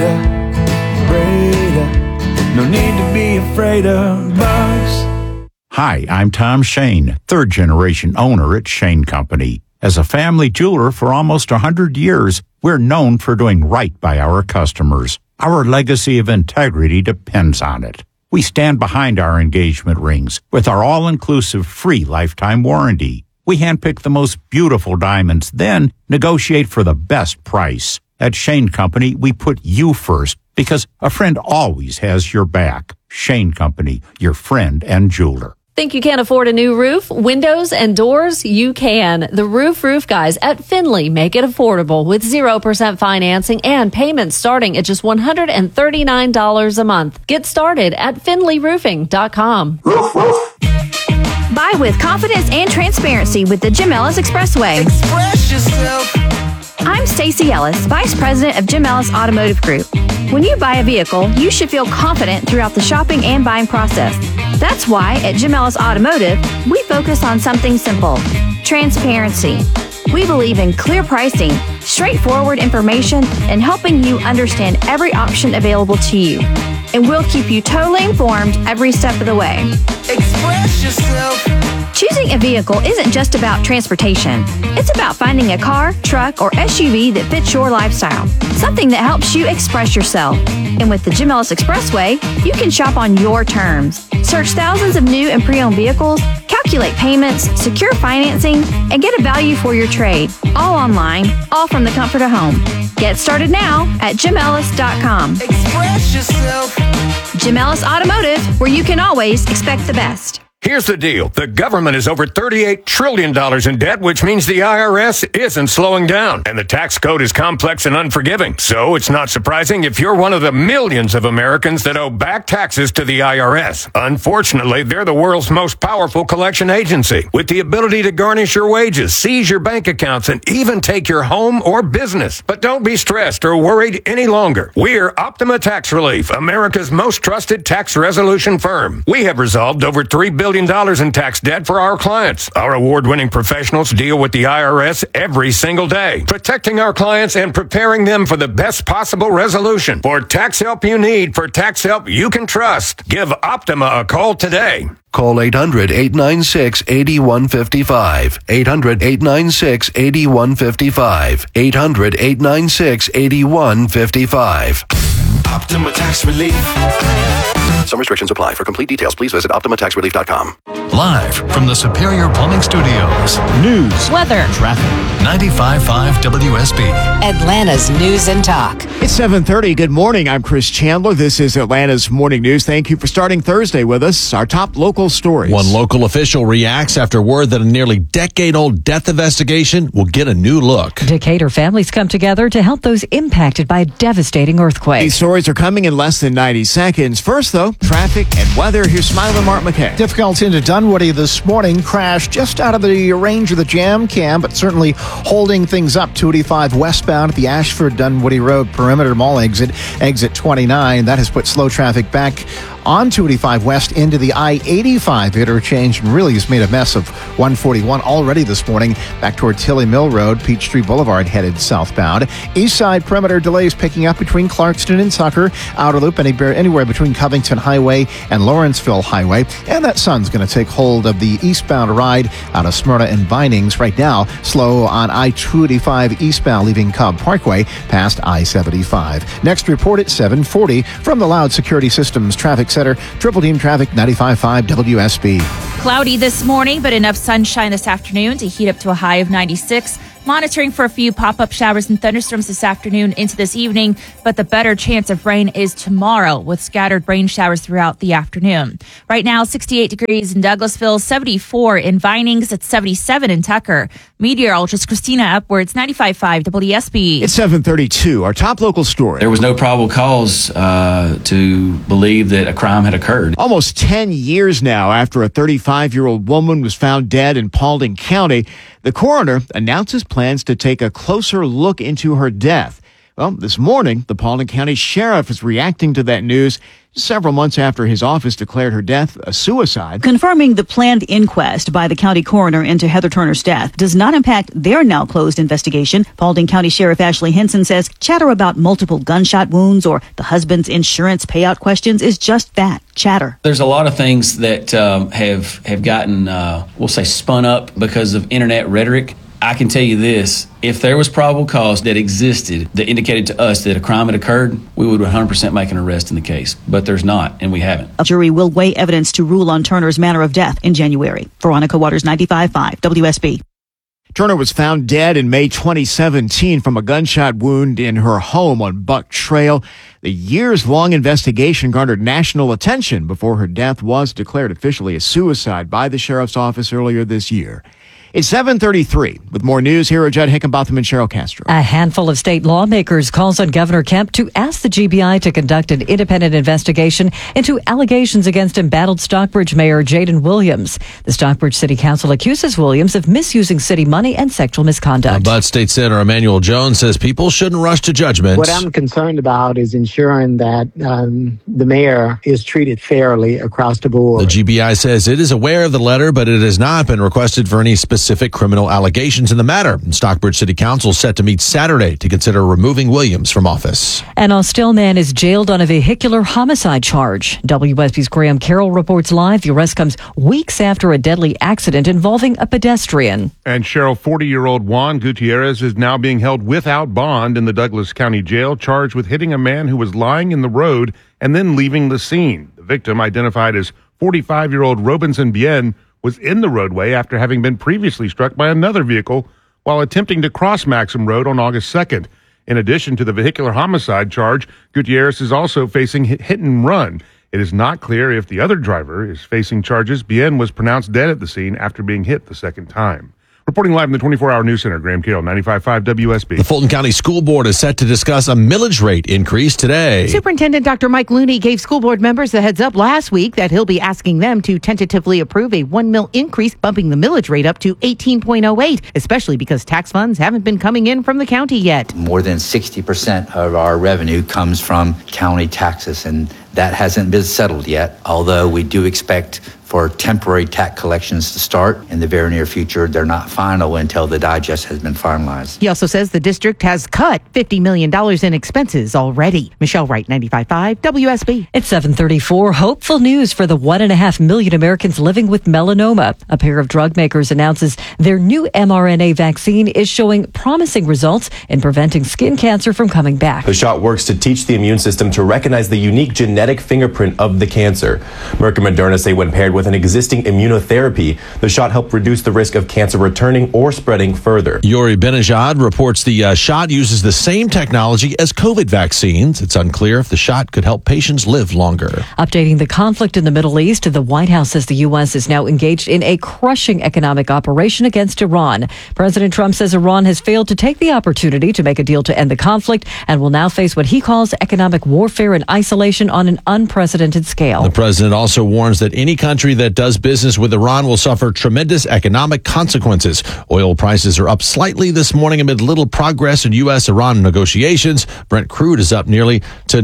Breda, no need to be afraid of bugs. Hi, I'm Tom Shane, third-generation owner at Shane Company. As a family jeweler for almost 100 years, we're known for doing right by our customers. Our legacy of integrity depends on it. We stand behind our engagement rings with our all-inclusive free lifetime warranty. We handpick the most beautiful diamonds, then negotiate for the best price. At Shane Company, we put you first because a friend always has your back. Shane Company, your friend and jeweler. Think you can't afford a new roof, windows, and doors? You can. The Roof Guys at Finley make it affordable with 0% financing and payments starting at just $139 a month. Get started at finleyroofing.com. Buy with confidence and transparency with the Jim Ellis Expressway. Express yourself. I'm Stacey Ellis, Vice President of Jim Ellis Automotive Group. When you buy a vehicle, you should feel confident throughout the shopping and buying process. That's why at Jim Ellis Automotive, we focus on something simple: transparency. We believe in clear pricing, straightforward information, and helping you understand every option available to you. And we'll keep you totally informed every step of the way. Express yourself. Choosing a vehicle isn't just about transportation. It's about finding a car, truck, or SUV that fits your lifestyle. Something that helps you express yourself. And with the Jim Ellis Expressway, you can shop on your terms. Search thousands of new and pre-owned vehicles, calculate payments, secure financing, and get a value for your trade. All online, all from the comfort of home. Get started now at JimEllis.com. Express yourself. Jim Ellis Automotive, where you can always expect the best. Here's the deal. The government is over $38 trillion in debt, which means the IRS isn't slowing down. And the tax code is complex and unforgiving. So it's not surprising if you're one of the millions of Americans that owe back taxes to the IRS. Unfortunately, they're the world's most powerful collection agency, with the ability to garnish your wages, seize your bank accounts, and even take your home or business. But don't be stressed or worried any longer. We're Optima Tax Relief, America's most trusted tax resolution firm. We have resolved over $3 billion in tax debt for our clients. Our award-winning professionals deal with the IRS every single day, protecting our clients and preparing them for the best possible resolution. For tax help you need, for tax help you can trust, give Optima a call today. Call 800-896-8155. 800-896-8155. 800-896-8155. Optima Tax Relief. Some restrictions apply. For complete details, please visit OptimaTaxRelief.com. Live from the Superior Plumbing Studios. News, weather, traffic. 95.5 WSB. Atlanta's News and Talk. It's 7:30. Good morning. I'm Chris Chandler. This is Atlanta's Morning News. Thank you for starting Thursday with us. Our top local stories. One local official reacts after word that a nearly decade-old death investigation will get a new look. Decatur families come together to help those impacted by a devastating earthquake. These stories are coming in less than 90 seconds. First, though, traffic and weather. Here's Smile and Mark McKay. Difficulty into Dunwoody this morning. Crashed just out of the range of the jam cam, but certainly holding things up. 285 westbound at the Ashford Dunwoody Road Perimeter Mall exit 29. That has put slow traffic back on 285 west into the I-85 interchange, and really has made a mess of 141 already this morning. Back toward Tilly Mill Road, Peachtree Boulevard headed southbound. East side perimeter delays picking up between Clarkston and Tucker. Outer loop anywhere between Covington Highway and Lawrenceville Highway. And that sun's going to take hold of the eastbound ride out of Smyrna and Vinings. Right now, slow on I-285 eastbound leaving Cobb Parkway past I-75. Next report at 7:40 from the Loud Security Systems Traffic Center, Triple Team Traffic 95.5 WSB. Cloudy this morning, but enough sunshine this afternoon to heat up to a high of 96. Monitoring for a few pop-up showers and thunderstorms this afternoon into this evening, but the better chance of rain is tomorrow with scattered rain showers throughout the afternoon. Right now, 68 degrees in Douglasville, 74 in Vinings, it's 77 in Tucker. Meteorologist Christina Upwards, 95.5 WSB. It's 7:32. Our top local story. There was no probable cause to believe that a crime had occurred. Almost 10 years now after a 35-year-old woman was found dead in Paulding County, the coroner announces plans to take a closer look into her death. Well, this morning, the Paulding County Sheriff is reacting to that news several months after his office declared her death a suicide. Confirming the planned inquest by the county coroner into Heather Turner's death does not impact their now closed investigation. Paulding County Sheriff Ashley Henson says chatter about multiple gunshot wounds or the husband's insurance payout questions is just that, chatter. There's a lot of things that have gotten, we'll say, spun up because of internet rhetoric. I can tell you this, if there was probable cause that existed that indicated to us that a crime had occurred, we would 100% make an arrest in the case. But there's not, and we haven't. A jury will weigh evidence to rule on Turner's manner of death in January. Veronica Waters, 95.5 WSB. Turner was found dead in May 2017 from a gunshot wound in her home on Buck Trail. The years-long investigation garnered national attention before her death was declared officially a suicide by the sheriff's office earlier this year. It's 7:33. With more news, here are Judd Hickenbotham and Cheryl Castro. A handful of state lawmakers calls on Governor Kemp to ask the GBI to conduct an independent investigation into allegations against embattled Stockbridge Mayor Jaden Williams. The Stockbridge City Council accuses Williams of misusing city money and sexual misconduct. But State Senator Emmanuel Jones says people shouldn't rush to judgment. What I'm concerned about is ensuring that the mayor is treated fairly across the board. The GBI says it is aware of the letter, but it has not been requested for any specific criminal allegations in the matter. Stockbridge City Council set to meet Saturday to consider removing Williams from office. An Austell man is jailed on a vehicular homicide charge. WSB's Graham Carroll reports live. The arrest comes weeks after a deadly accident involving a pedestrian. And Cheryl, 40-year-old Juan Gutierrez is now being held without bond in the Douglas County Jail, charged with hitting a man who was lying in the road and then leaving the scene. The victim, identified as 45-year-old Robinson Bien, was in the roadway after having been previously struck by another vehicle while attempting to cross Maxim Road on August 2nd. In addition to the vehicular homicide charge, Gutierrez is also facing hit and run. It is not clear if the other driver is facing charges. Bien was pronounced dead at the scene after being hit the second time. Reporting live in the 24-hour news center, Graham Carroll, 95.5 WSB. The Fulton County School Board is set to discuss a millage rate increase today. Superintendent Dr. Mike Looney gave school board members a heads up last week that he'll be asking them to tentatively approve a 1 mil increase, bumping the millage rate up to 18.08, especially because tax funds haven't been coming in from the county yet. More than 60% of our revenue comes from county taxes, and that hasn't been settled yet, although we do expect for temporary tax collections to start in the very near future. They're not final until the digest has been finalized. He also says the district has cut $50 million in expenses already. Michelle Wright, 95.5 WSB. It's 7:34. Hopeful news for the 1.5 million Americans living with melanoma. A pair of drug makers announces their new mRNA vaccine is showing promising results in preventing skin cancer from coming back. The shot works to teach the immune system to recognize the unique genetic fingerprint of the cancer. Merck and Moderna say when paired with with an existing immunotherapy. The shot helped reduce the risk of cancer returning or spreading further. Yuri Benajad reports the shot uses the same technology as COVID vaccines. It's unclear if the shot could help patients live longer. Updating the conflict in the Middle East, the White House says the U.S. is now engaged in a crushing economic operation against Iran. President Trump says Iran has failed to take the opportunity to make a deal to end the conflict and will now face what he calls economic warfare and isolation on an unprecedented scale. The president also warns that any country that does business with Iran will suffer tremendous economic consequences. Oil prices are up slightly this morning amid little progress in U.S.-Iran negotiations. Brent crude is up nearly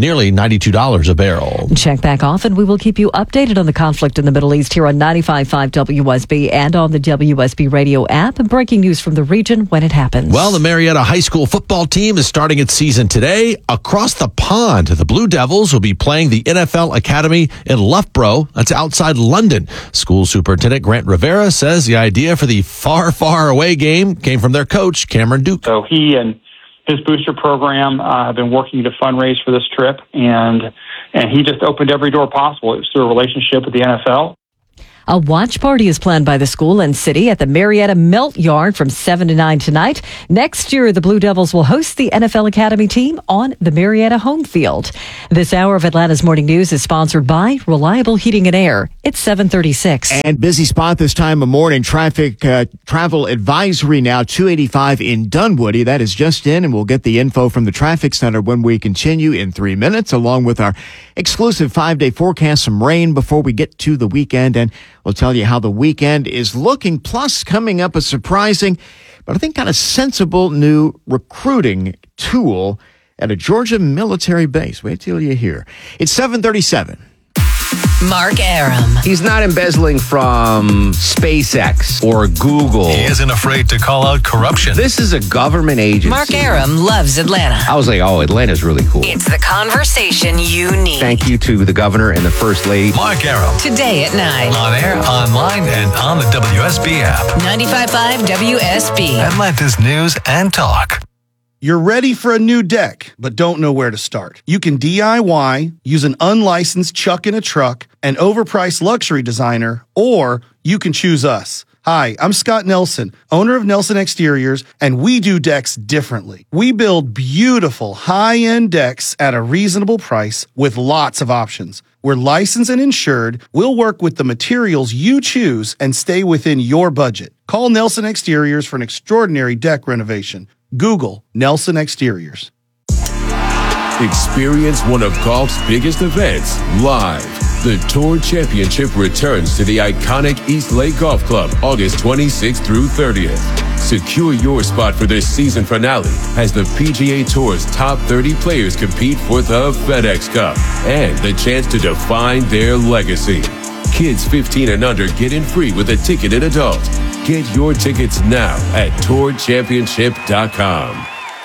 $92 a barrel. Check back often. We will keep you updated on the conflict in the Middle East here on 95.5 WSB and on the WSB radio app. And breaking news from the region when it happens. Well, the Marietta High School football team is starting its season today. Across the pond, the Blue Devils will be playing the NFL Academy in Loughborough. That's outside London. School Superintendent Grant Rivera says the idea for the far, far away game came from their coach, Cameron Duke. So he and his booster program have been working to fundraise for this trip, and he just opened every door possible. It was through a relationship with the NFL. A watch party is planned by the school and city at the Marietta Melt Yard from 7 to 9 tonight. Next year, the Blue Devils will host the NFL Academy team on the Marietta home field. This hour of Atlanta's Morning News is sponsored by Reliable Heating and Air. It's 7:36. And busy spot this time of morning. Traffic travel advisory now, 285 in Dunwoody. That is just in, and we'll get the info from the traffic center when we continue in 3 minutes, along with our exclusive 5-day forecast, some rain before we get to the weekend, and we'll tell you how the weekend is looking. Plus, coming up, a surprising, but I think kind of sensible new recruiting tool at a Georgia military base. Wait till you hear. It's 7:37. Mark Arum. He's not embezzling from SpaceX or Google. He isn't afraid to call out corruption. This is a government agency. Mark Arum loves Atlanta. I was like, oh, Atlanta's really cool. It's the conversation you need. Thank you to the governor and the first lady. Mark Arum. Today at 9. On air, online, and on the WSB app. 95.5 WSB. Atlanta's News and Talk. You're ready for a new deck, but don't know where to start. You can DIY, use an unlicensed chuck in a truck, an overpriced luxury designer, or you can choose us. Hi, I'm Scott Nelson, owner of Nelson Exteriors, and we do decks differently. We build beautiful, high-end decks at a reasonable price with lots of options. We're licensed and insured. We'll work with the materials you choose and stay within your budget. Call Nelson Exteriors for an extraordinary deck renovation. Google Nelson Exteriors. Experience one of golf's biggest events live. The Tour Championship returns to the iconic East Lake Golf Club August 26th through 30th. Secure your spot for this season finale as the PGA Tour's top 30 players compete for the FedEx Cup and the chance to define their legacy. Kids 15 and under get in free with a ticketed adult. Get your tickets now at tourchampionship.com.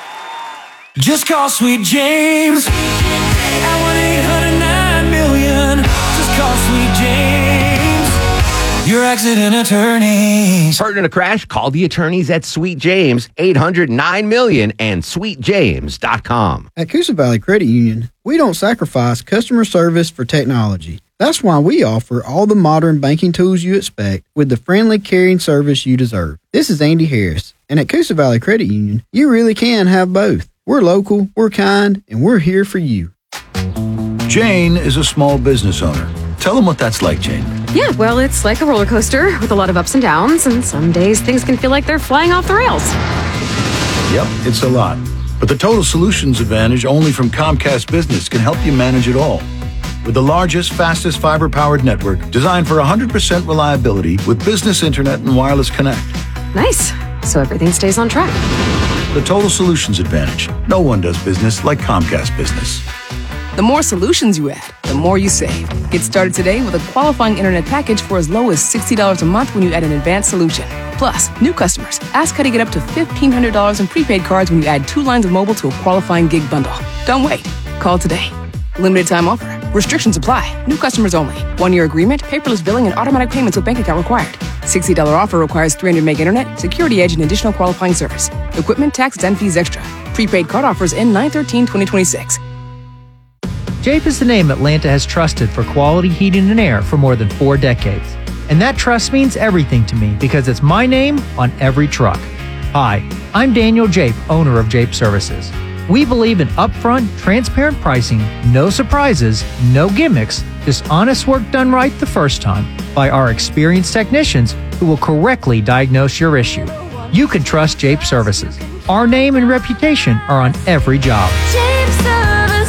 Just call Sweet James at 1-800-9-million. Just call Sweet James, your accident attorneys. Hurt in a crash? Call the attorneys at Sweet James, 800-9-million and sweetjames.com. At Coosa Valley Credit Union, we don't sacrifice customer service for technology. That's why we offer all the modern banking tools you expect with the friendly, caring service you deserve. This is Andy Harris, and at Coosa Valley Credit Union, you really can have both. We're local, we're kind, and we're here for you. Jane is a small business owner. Tell them what that's like, Jane. Yeah, well, it's like a roller coaster with a lot of ups and downs, and some days things can feel like they're flying off the rails. Yep, it's a lot. But the Total Solutions Advantage only from Comcast Business can help you manage it all. With the largest, fastest fiber-powered network designed for 100% reliability with business internet and wireless connect. Nice. So everything stays on track. The Total Solutions Advantage. No one does business like Comcast Business. The more solutions you add, the more you save. Get started today with a qualifying internet package for as low as $60 a month when you add an advanced solution. Plus, new customers, ask how to get up to $1,500 in prepaid cards when you add 2 lines of mobile to a qualifying gig bundle. Don't wait. Call today. Limited time offer. Restrictions apply. New customers only. 1-year agreement, paperless billing, and automatic payments with bank account required. $60 offer requires 300 meg internet, security edge, and additional qualifying service. Equipment, taxes, and fees extra. Prepaid card offers end 9/13/2026. Jape is the name Atlanta has trusted for quality heating and air for more than 4 decades. And that trust means everything to me because it's my name on every truck. Hi, I'm Daniel Jape, owner of Jape Services. We believe in upfront, transparent pricing, no surprises, no gimmicks, just honest work done right the first time by our experienced technicians who will correctly diagnose your issue. You can trust Jape Services. Our name and reputation are on every job. Jape Services.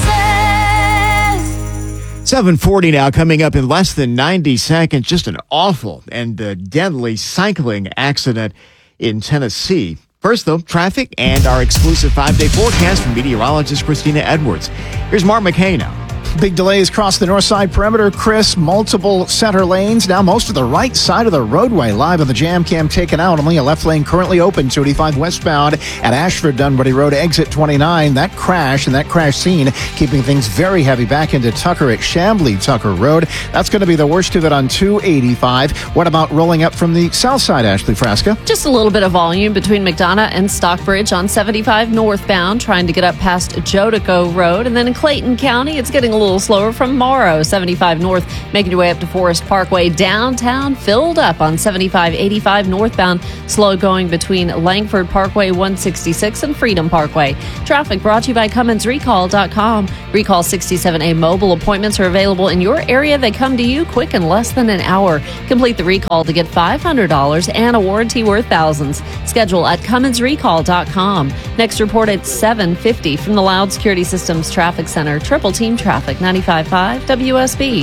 7:40 now, coming up in less than 90 seconds. Just an awful and deadly cycling accident in Tennessee. First, though, traffic and our exclusive 5-day forecast from meteorologist Christina Edwards. Here's Mark McKay now. Big delays across the north side perimeter, Chris. Multiple center lanes. Now most of the right side of the roadway live on the jam cam taken out. Only a left lane currently open. 285 westbound at Ashford Dunwoody Road, exit 29. That crash scene keeping things very heavy back into Tucker at Chamblee Tucker Road. That's going to be the worst of it on 285. What about rolling up from the south side, Ashley Frasca? Just a little bit of volume between McDonough and Stockbridge on 75 northbound, trying to get up past Jodico Road. And then in Clayton County, it's getting a little slower from Morrow, 75 north, making your way up to Forest Parkway. Downtown filled up on 75, 85 northbound, slow going between Langford Parkway, 166 and Freedom Parkway. Traffic brought to you by CummonsRecall.com. Recall 67A mobile appointments are available in your area. They come to you quick in less than an hour. Complete the recall to get $500 and a warranty worth thousands. Schedule at CummonsRecall.com. Next report at 7:50 from the Loud Security Systems Traffic Center. Triple Team Traffic. 95.5 WSB.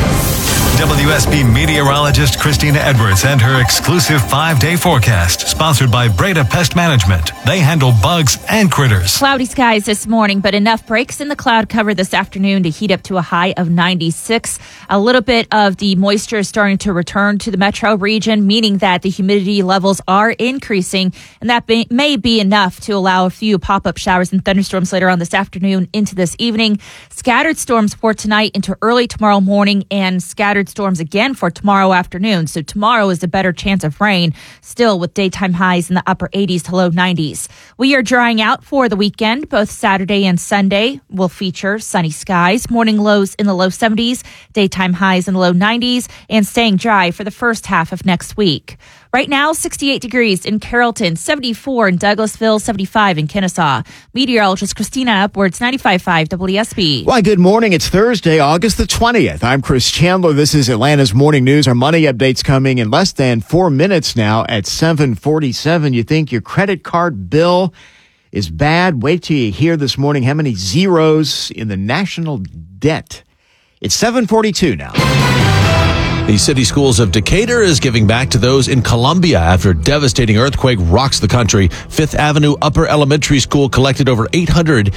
WSB meteorologist Christina Edwards and her exclusive 5-day forecast, sponsored by Breda Pest Management. They handle bugs and critters. Cloudy skies this morning, but enough breaks in the cloud cover this afternoon to heat up to a high of 96. A little bit of the moisture is starting to return to the metro region, meaning that the humidity levels are increasing, and that may be enough to allow a few pop-up showers and thunderstorms later on this afternoon into this evening. Scattered storms for tonight into early tomorrow morning, and scattered storms again for tomorrow afternoon. So tomorrow is a better chance of rain, still with daytime highs in the upper 80s to low 90s. We are drying out for the weekend. Both Saturday and Sunday will feature sunny skies, morning lows in the low 70s, daytime highs in the low 90s, and staying dry for the first half of next week. Right now, 68 degrees in Carrollton, 74 in Douglasville, 75 in Kennesaw. Meteorologist Christina Edwards, 95.5 WSB. Why, good morning. It's Thursday, August the 20th. I'm Chris Chandler. This is Atlanta's Morning News. Our money update's coming in less than 4 minutes now at 7:47. You think your credit card bill is bad? Wait till you hear this morning how many zeros in the national debt. It's 7:42 now. The City Schools of Decatur is giving back to those in Columbia after a devastating earthquake rocks the country. Fifth Avenue Upper Elementary School collected over 800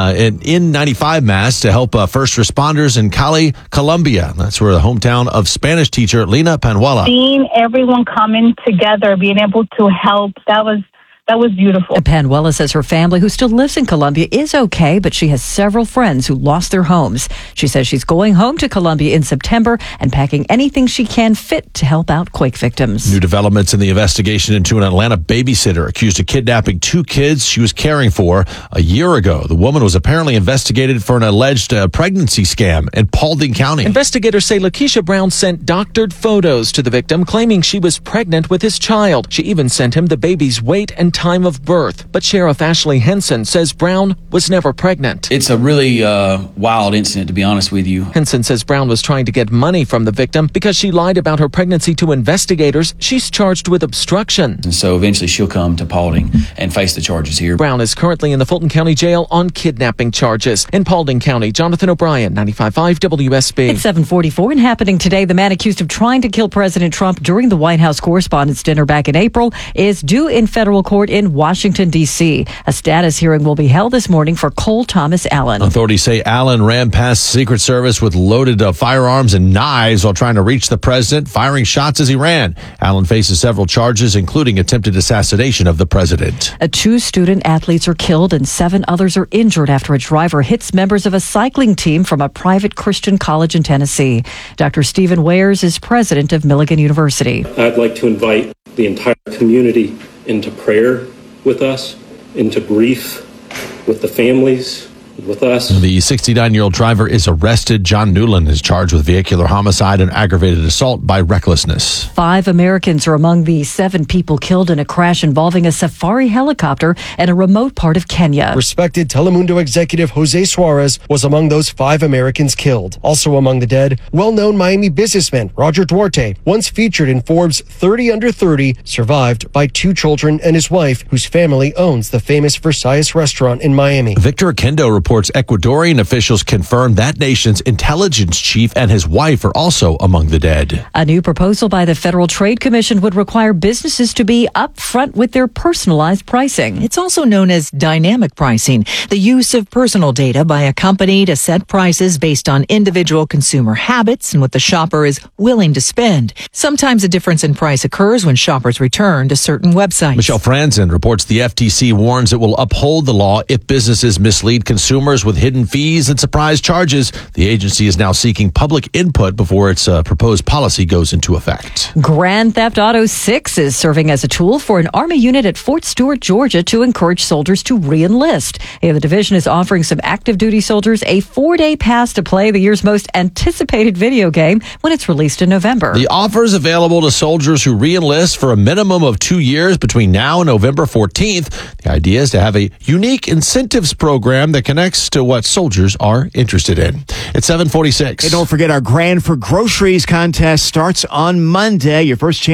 N95 masks to help first responders in Cali, Colombia. That's where the hometown of Spanish teacher Lena Panuela. Seeing everyone coming together, being able to help, that was beautiful. Panuela says her family, who still lives in Columbia, is okay, but she has several friends who lost their homes. She says she's going home to Columbia in September and packing anything she can fit to help out quake victims. New developments in the investigation into an Atlanta babysitter accused of kidnapping 2 kids she was caring for a year ago. The woman was apparently investigated for an alleged pregnancy scam in Paulding County. Investigators say Lakeisha Brown sent doctored photos to the victim claiming she was pregnant with his child. She even sent him the baby's weight and time of birth. But Sheriff Ashley Henson says Brown was never pregnant. It's a really wild incident, to be honest with you. Henson says Brown was trying to get money from the victim because she lied about her pregnancy to investigators. She's charged with obstruction. And so eventually she'll come to Paulding and face the charges here. Brown is currently in the Fulton County Jail on kidnapping charges. In Paulding County, Jonathan O'Brien, 95.5 WSB. It's 7:44 and happening today. The man accused of trying to kill President Trump during the White House Correspondents' Dinner back in April is due in federal court in Washington, D.C. A status hearing will be held this morning for Cole Thomas Allen. Authorities say Allen ran past Secret Service with loaded firearms and knives while trying to reach the president, firing shots as he ran. Allen faces several charges, including attempted assassination of the president. 2 student athletes are killed and 7 others are injured after a driver hits members of a cycling team from a private Christian college in Tennessee. Dr. Stephen Wayers is president of Milligan University. I'd like to invite the entire community into prayer with us, into grief with the families with us. The 69-year-old driver is arrested. John Newland is charged with vehicular homicide and aggravated assault by recklessness. 5 Americans are among the 7 people killed in a crash involving a safari helicopter in a remote part of Kenya. Respected Telemundo executive Jose Suarez was among those 5 Americans killed. Also among the dead, well-known Miami businessman Roger Duarte, once featured in Forbes 30 Under 30, survived by 2 children and his wife, whose family owns the famous Versailles restaurant in Miami. Victor Kendo reports Ecuadorian officials confirmed that nation's intelligence chief and his wife are also among the dead. A new proposal by the Federal Trade Commission would require businesses to be upfront with their personalized pricing. It's also known as dynamic pricing, the use of personal data by a company to set prices based on individual consumer habits and what the shopper is willing to spend. Sometimes a difference in price occurs when shoppers return to certain websites. Michelle Franzen reports the FTC warns it will uphold the law if businesses mislead consumers with hidden fees and surprise charges. The agency is now seeking public input before its proposed policy goes into effect. Grand Theft Auto 6 is serving as a tool for an Army unit at Fort Stewart, Georgia, to encourage soldiers to re-enlist. The division is offering some active duty soldiers a 4-day pass to play the year's most anticipated video game when it's released in November. The offer is available to soldiers who re-enlist for a minimum of 2 years between now and November 14th. The idea is to have a unique incentives program that connects to what soldiers are interested in. It's 7:46. Hey, don't forget our Grand for Groceries contest starts on Monday. Your first chance